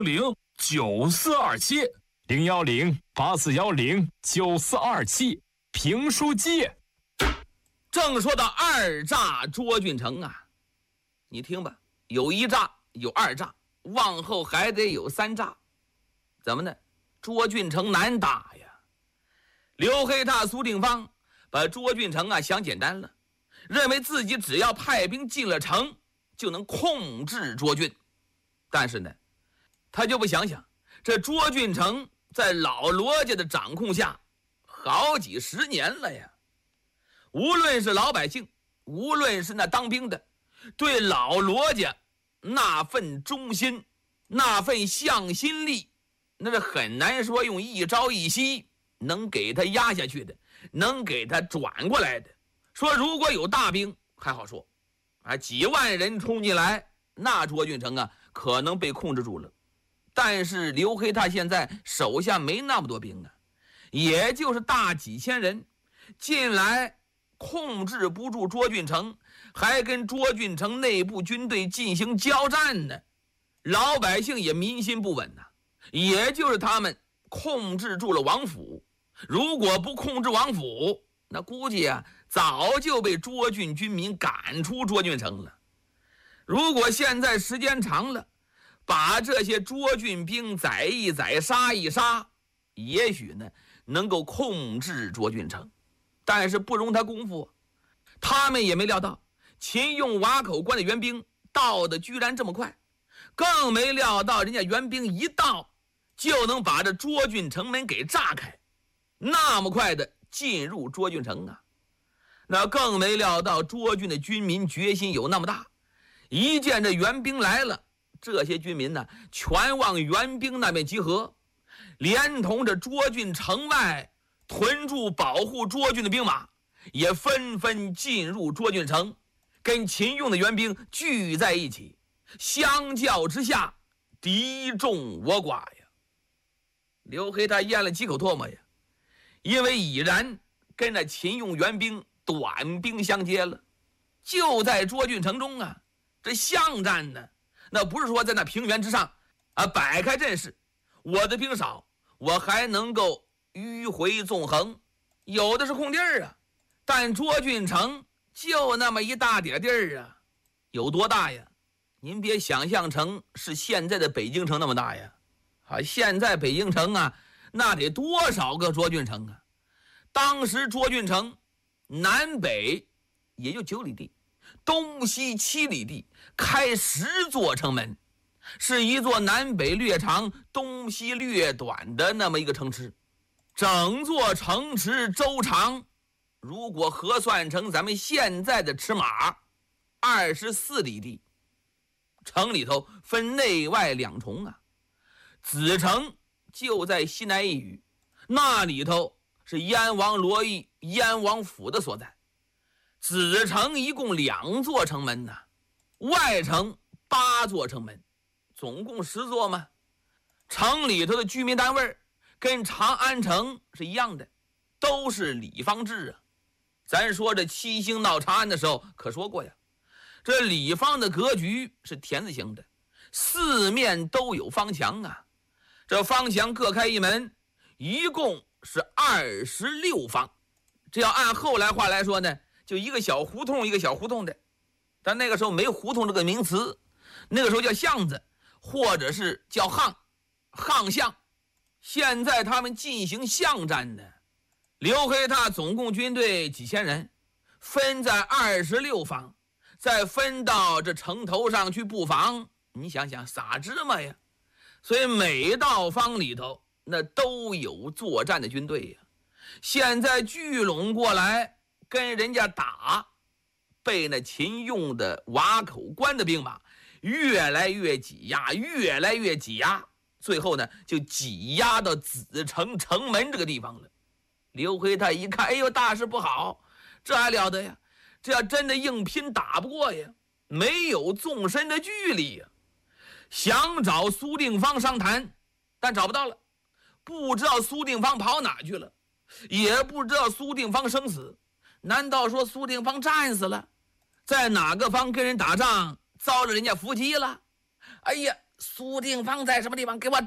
0109427。01084109427。评书界。 正说到二诈卓俊成啊，你听吧，有一诈，有二诈，往后还得有三诈。怎么呢？卓俊成难打呀。刘黑闼、苏定方把卓俊成想简单了，认为自己只要派兵进了城就能控制卓俊。但是呢，他就不想想，这卓俊成在老罗家的掌控下好几十年了呀。无论是老百姓，无论是那当兵的，对老罗家那份忠心，那份向心力，那是很难说用一朝一夕能给他压下去的，能给他转过来的。说如果有大兵还好说，几万人冲进来，那卓俊成可能被控制住了。但是刘黑闼现在手下没那么多兵也就是大几千人进来，控制不住卓俊成，还跟卓俊成内部军队进行交战呢。老百姓也民心不稳也就是他们控制住了王府。如果不控制王府，那估计早就被卓俊军民赶出卓俊城了。如果现在时间长了，把这些卓俊兵宰一宰，杀一杀，也许呢能够控制卓俊城。但是不容他功夫，他们也没料到秦用瓦口关的援兵到的居然这么快，更没料到人家援兵一到就能把这卓俊城门给炸开，那么快的进入卓俊城那更没料到卓俊的军民决心有那么大，一见这援兵来了，这些军民全往援兵那边集合，连同着卓俊城外屯驻保护卓俊的兵马也纷纷进入卓俊城，跟秦用的援兵聚在一起，相较之下敌众我寡呀。刘黑闼咽了几口唾沫呀，因为已然跟那秦用援兵短兵相接了。就在卓俊城中这巷战呢，那不是说在那平原之上摆开阵势，我的兵少，我还能够迂回纵横，有的是空地儿但卓俊城就那么一大点地儿有多大呀？您别想象成是现在的北京城那么大呀。现在北京城那得多少个卓俊城当时卓俊城南北也就9里地，东西7里地，开10座城门，是一座南北略长，东西略短的那么一个城池。整座城池周长，如果核算成咱们现在的尺码，24里地。城里头分内外2重子城就在西南一隅，那里头是燕王罗毅燕王府的所在。子城一共2座城门外城8座城门，总共10座嘛。城里头的居民单位跟长安城是一样的，都是里坊制咱说这7星闹长安的时候可说过呀，这里坊的格局是田字形的，4面都有方墙这方墙各开一门，一共是26方。这要按后来话来说呢，就一个小胡同一个小胡同的。但那个时候没胡同这个名词，那个时候叫巷子，或者是叫巷巷。现在他们进行巷战呢，刘黑闼总共军队几千人，分在26方，再分到这城头上去布防，你想想撒芝麻呀。所以每道方里头那都有作战的军队呀。现在聚拢过来跟人家打，被那秦用的瓦口关的兵马越来越挤压，越来越挤压，最后呢就挤压到子城城门这个地方了。刘黑闼一看，哎呦，大事不好，这还了得呀，这要真的硬拼打不过呀，没有纵深的距离呀。想找苏定方商谈，但找不到了，不知道苏定方跑哪去了，也不知道苏定方生死。难道说苏定方战死了，在哪个方跟人打仗遭了人家伏击了？哎呀， 苏定方在什么地方？给我